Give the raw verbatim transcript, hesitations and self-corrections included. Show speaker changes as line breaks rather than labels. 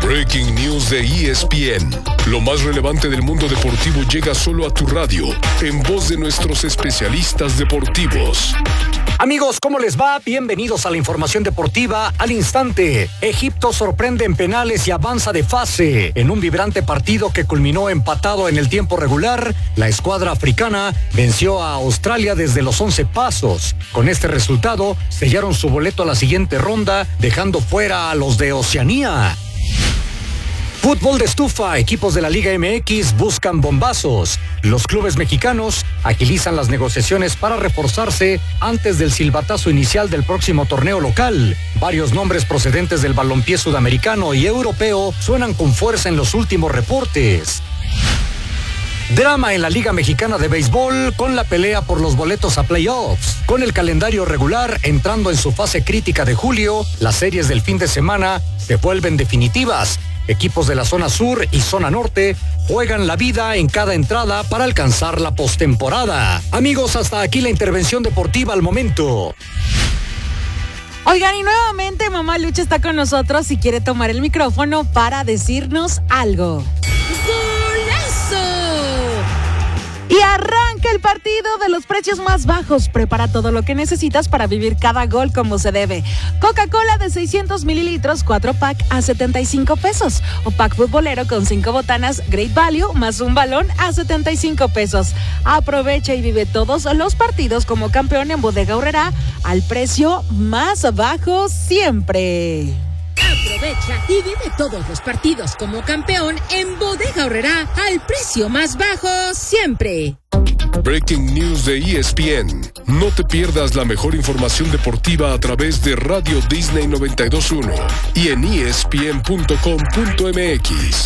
Breaking News de E S P N. Lo más relevante del mundo deportivo llega solo a tu radio, en voz de nuestros especialistas deportivos.
Amigos, ¿cómo les va? Bienvenidos a la información deportiva al instante. Egipto sorprende en penales y avanza de fase. En un vibrante partido que culminó empatado en el tiempo regular, la escuadra africana venció a Australia desde los once pasos. Con este resultado, sellaron su boleto a la siguiente ronda, dejando fuera a los de Oceanía. Fútbol de estufa, equipos de la Liga M X buscan bombazos. Los clubes mexicanos agilizan las negociaciones para reforzarse antes del silbatazo inicial del próximo torneo local. Varios nombres procedentes del balompié sudamericano y europeo suenan con fuerza en los últimos reportes. Drama en la Liga Mexicana de Béisbol con la pelea por los boletos a playoffs. Con el calendario regular entrando en su fase crítica de julio, las series del fin de semana se vuelven definitivas. Equipos de la zona sur y zona norte juegan la vida en cada entrada para alcanzar la postemporada. Amigos, hasta aquí la intervención deportiva al momento.
Oigan, y nuevamente Mamá Lucha está con nosotros y quiere tomar el micrófono para decirnos algo. Y arranca el partido de los precios más bajos. Prepara todo lo que necesitas para vivir cada gol como se debe. Coca-Cola de seiscientos mililitros, cuatro pack a setenta y cinco pesos. O pack futbolero con cinco botanas, Great Value, más un balón a setenta y cinco pesos. Aprovecha y vive todos los partidos como campeón en Bodega Aurrerá al precio más bajo siempre.
Aprovecha y vive todos los partidos como campeón en Bodega Aurrerá al precio más bajo siempre.
Breaking News de E S P N. No te pierdas la mejor información deportiva a través de Radio Disney noventa y dos punto uno y en E S P N punto com punto M X.